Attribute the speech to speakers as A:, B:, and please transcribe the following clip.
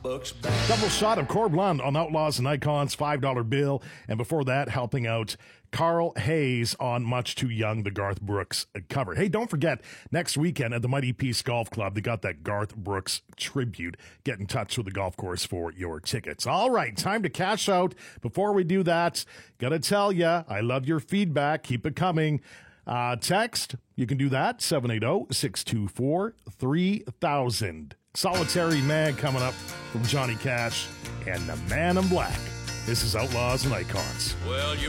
A: bucks back.
B: Double shot of Core Blonde on Outlaws and Icons, $5 bill. And before that, helping out Carl Hayes on Much Too Young, the Garth Brooks cover. Hey, don't forget, next weekend at the Mighty Peace Golf Club, they got that Garth Brooks tribute. Get in touch with the golf course for your tickets. All right, time to cash out. Before we do that, gotta tell ya, I love your feedback. Keep it coming. Text, you can do that, 780-624-3000. Solitary Man coming up from Johnny Cash and the Man in Black. This is Outlaws and Icons.
A: Well,